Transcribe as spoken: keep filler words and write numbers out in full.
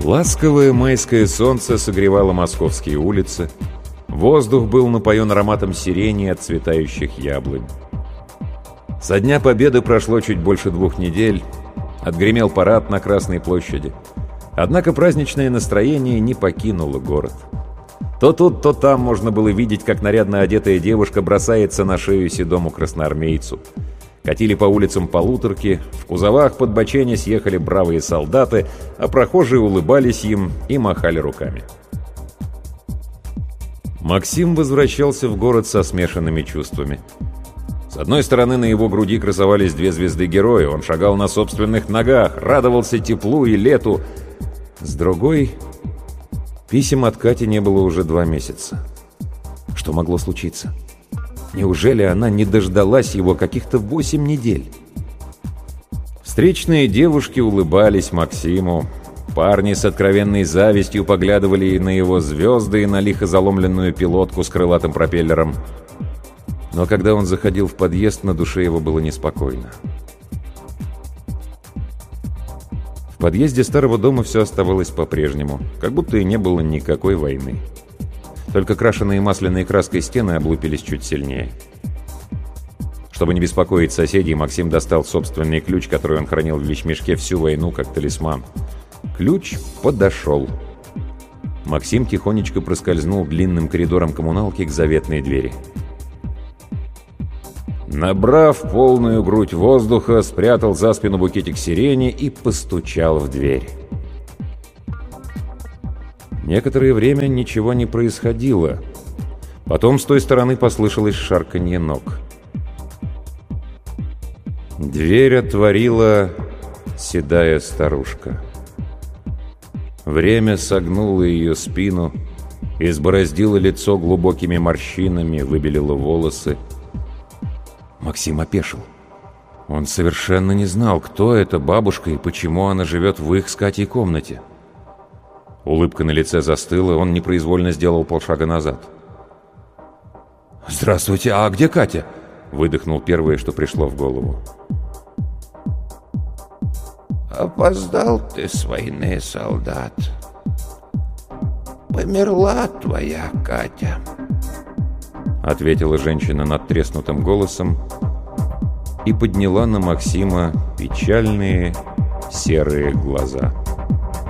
Ласковое майское солнце согревало московские улицы. Воздух был напоен ароматом сирени и отцветающих яблонь. Со Дня Победы прошло чуть больше двух недель. Отгремел парад на Красной площади. Однако праздничное настроение не покинуло город. То тут, то там можно было видеть, как нарядно одетая девушка бросается на шею седому красноармейцу. Катили по улицам полуторки, в кузовах под боченясь ехали бравые солдаты, а прохожие улыбались им и махали руками. Максим возвращался в город со смешанными чувствами. С одной стороны, на его груди красовались две звезды героя, он шагал на собственных ногах, радовался теплу и лету. С другой, писем от Кати не было уже два месяца. Что могло случиться? Неужели она не дождалась его каких-то восемь недель? Встречные девушки улыбались Максиму. Парни с откровенной завистью поглядывали на его звезды и на лихо заломленную пилотку с крылатым пропеллером. Но когда он заходил в подъезд, на душе его было неспокойно. В подъезде старого дома все оставалось по-прежнему, как будто и не было никакой войны. Только крашеные масляной краской стены облупились чуть сильнее. Чтобы не беспокоить соседей, Максим достал собственный ключ, который он хранил в вещмешке всю войну, как талисман. Ключ подошел. Максим тихонечко проскользнул длинным коридором коммуналки к заветной двери. Набрав полную грудь воздуха, спрятал за спину букетик сирени и постучал в дверь. Некоторое время ничего не происходило. Потом с той стороны послышалось шарканье ног. Дверь отворила седая старушка. Время согнуло ее спину, избороздило лицо глубокими морщинами, выбелило волосы. Максим опешил. Он совершенно не знал, кто эта бабушка и почему она живет в их с Катей комнате. Улыбка на лице застыла, он непроизвольно сделал полшага назад. «Здравствуйте, а где Катя?» — выдохнул первое, что пришло в голову. «Опоздал ты с войны, солдат. Померла твоя Катя», — ответила женщина надтреснутым голосом и подняла на Максима печальные серые глаза.